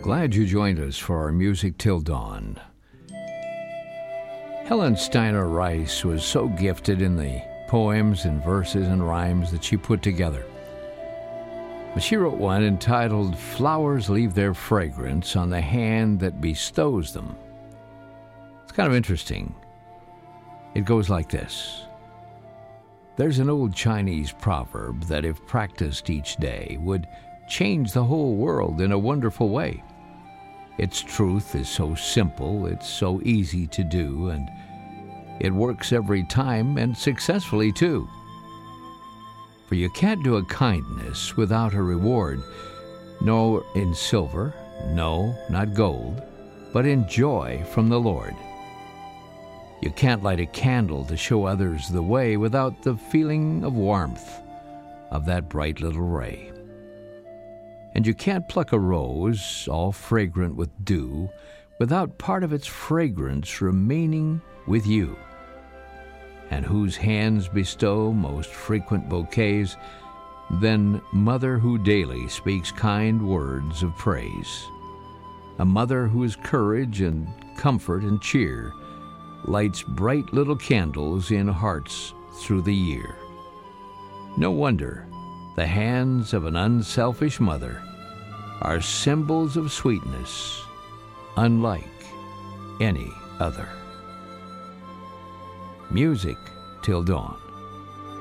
Glad you joined us for our Music Till Dawn. Helen Steiner Rice was so gifted in the poems and verses and rhymes that she put together. But she wrote one entitled, "Flowers Leave Their Fragrance on the Hand That Bestows Them." It's kind of interesting. It goes like this. There's an old Chinese proverb that if practiced each day would change the whole world in a wonderful way. Its truth is so simple, it's so easy to do, and it works every time and successfully too. For you can't do a kindness without a reward, nor in silver, no, not gold, but in joy from the Lord. You can't light a candle to show others the way without the feeling of warmth of that bright little ray. And you can't pluck a rose, all fragrant with dew, without part of its fragrance remaining with you. And whose hands bestow most frequent bouquets, then mother who daily speaks kind words of praise. A mother whose courage and comfort and cheer lights bright little candles in hearts through the year. No wonder the hands of an unselfish mother are symbols of sweetness unlike any other. Music Till Dawn.